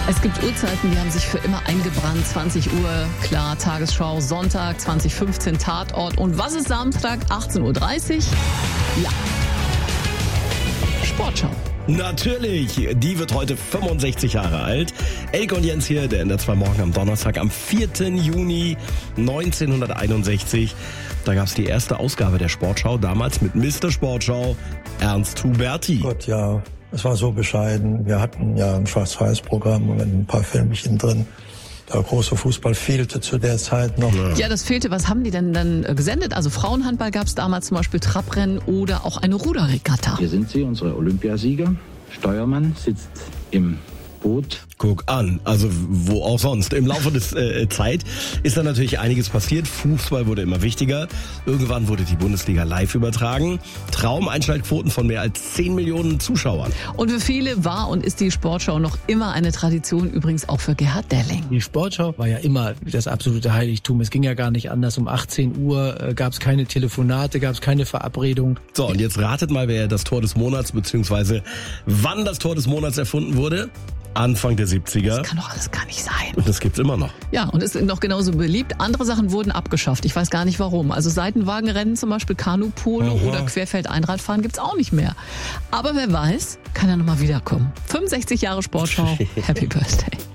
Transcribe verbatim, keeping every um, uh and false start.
Es gibt Uhrzeiten, die haben sich für immer eingebrannt. zwanzig Uhr, klar, Tagesschau, Sonntag, zwanzig fünfzehn, Tatort. Und was ist Samstag, achtzehn Uhr dreißig? Ja, Sportschau. Natürlich, die wird heute fünfundsechzig Jahre alt. Elke und Jens hier, der in der zwei Morgen am Donnerstag am vierten Juni neunzehnhunderteinundsechzig. Da gab es die erste Ausgabe der Sportschau, damals mit Mister Sportschau, Ernst Huberti. Gott, ja, es war so bescheiden. Wir hatten ja ein Schwarz-Weiß-Programm und ein paar Filmchen drin. Der große Fußball fehlte zu der Zeit noch. Ja, das fehlte. Was haben die denn dann gesendet? Also Frauenhandball gab es damals zum Beispiel Trabrennen oder auch eine Ruderregatta. Hier sind sie, unsere Olympiasieger. Steuermann sitzt im Boot. Guck an, also wo auch sonst. Im Laufe der äh, Zeit ist da natürlich einiges passiert. Fußball wurde immer wichtiger. Irgendwann wurde die Bundesliga live übertragen. Traumeinschaltquoten von mehr als zehn Millionen Zuschauern. Und für viele war und ist die Sportschau noch immer eine Tradition, übrigens auch für Gerhard Delling. Die Sportschau war ja immer das absolute Heiligtum. Es ging ja gar nicht anders. Um achtzehn Uhr äh, gab es keine Telefonate, gab es keine Verabredung. So, und jetzt ratet mal, wer das Tor des Monats, beziehungsweise wann das Tor des Monats erfunden wurde. Anfang der siebziger. Das kann doch alles gar nicht sein. Und das gibt's immer noch. Ja, und ist noch genauso beliebt. Andere Sachen wurden abgeschafft. Ich weiß gar nicht warum. Also Seitenwagenrennen zum Beispiel, Kanupolo Aha. oder Querfeld-Einradfahren gibt's auch nicht mehr. Aber wer weiß, kann ja nochmal wiederkommen. fünfundsechzig Jahre Sportschau. Happy Birthday.